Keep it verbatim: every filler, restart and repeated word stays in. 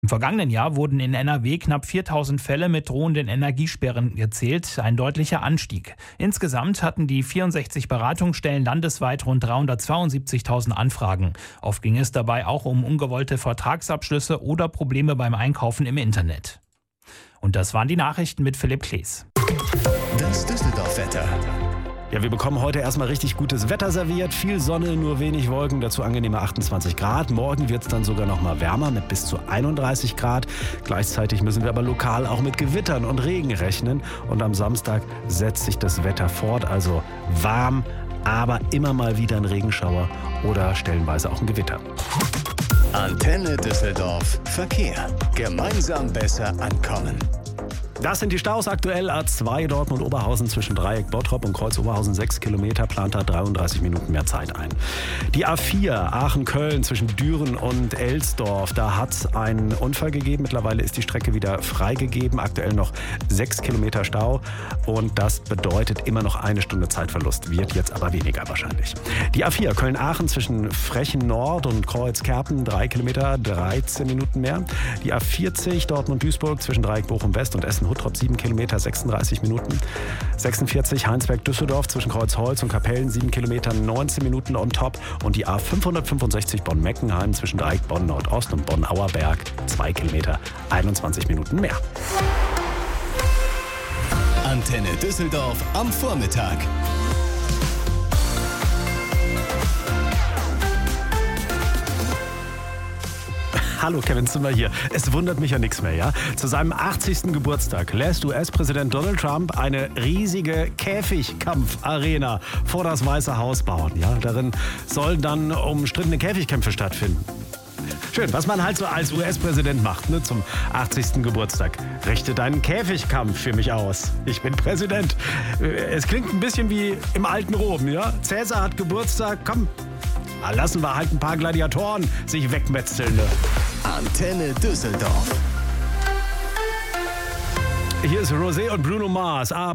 Im vergangenen Jahr wurden in N R W knapp viertausend Fälle mit drohenden Energiesperren gezählt, ein deutlicher Anstieg. Insgesamt hatten die vierundsechzig Beratungsstellen landesweit rund dreihundertzweiundsiebzigtausend Anfragen. Oft ging es dabei auch um ungewollte Vertragsabschlüsse oder Probleme beim Einkaufen im Internet. Und das waren die Nachrichten mit Philipp Klees. Das Düsseldorf-Wetter. Ja, wir bekommen heute erstmal richtig gutes Wetter serviert. Viel Sonne, nur wenig Wolken, dazu angenehme achtundzwanzig Grad. Morgen wird es dann sogar noch mal wärmer mit bis zu einunddreißig Grad. Gleichzeitig müssen wir aber lokal auch mit Gewittern und Regen rechnen. Und am Samstag setzt sich das Wetter fort, also warm, aber immer mal wieder ein Regenschauer oder stellenweise auch ein Gewitter. Antenne Düsseldorf Verkehr. Gemeinsam besser ankommen. Das sind die Staus aktuell. A zwei Dortmund-Oberhausen zwischen Dreieck Bottrop und Kreuz Oberhausen sechs Kilometer, plant da dreiunddreißig Minuten mehr Zeit ein. Die A vier Aachen-Köln zwischen Düren und Elsdorf, da hat es einen Unfall gegeben. Mittlerweile ist die Strecke wieder freigegeben. Aktuell noch sechs Kilometer Stau und das bedeutet immer noch eine Stunde Zeitverlust. Wird jetzt aber weniger wahrscheinlich. Die A vier Köln-Aachen zwischen Frechen Nord und Kreuz-Kerpen drei Kilometer, dreizehn Minuten mehr. Die A vierzig Dortmund-Duisburg zwischen Dreieck Bochum-West und Essen Huttrop sieben Kilometer, sechsunddreißig Minuten. sechsundvierzig Heinsberg-Düsseldorf zwischen Kreuzholz und Kapellen sieben Kilometer, neunzehn Minuten on top. Und die A fünfhundertfünfundsechzig Bonn-Meckenheim zwischen Dreieck Bonn-Nordost und Bonn-Auerberg zwei Kilometer, einundzwanzig Minuten mehr. Antenne Düsseldorf am Vormittag. Hallo, Kevin Zimmer hier. Es wundert mich ja nichts mehr, ja? Zu seinem achtzigsten Geburtstag lässt U S-Präsident Donald Trump eine riesige Käfigkampfarena vor das Weiße Haus bauen, ja? Darin sollen dann umstrittene Käfigkämpfe stattfinden. Schön, was man halt so als U S-Präsident macht, ne, zum achtzigsten Geburtstag. Richte deinen Käfigkampf für mich aus. Ich bin Präsident. Es klingt ein bisschen wie im alten Rom, ja? Cäsar hat Geburtstag, komm. Lassen wir halt ein paar Gladiatoren sich wegmetzeln. Ne? Antenne Düsseldorf. Hier ist Rosé und Bruno Mars.